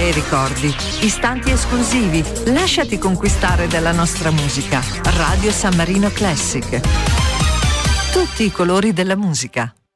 bei ricordi, istanti esclusivi. Lasciati conquistare dalla nostra musica. Radio San Marino Classic. Tutti i colori della musica.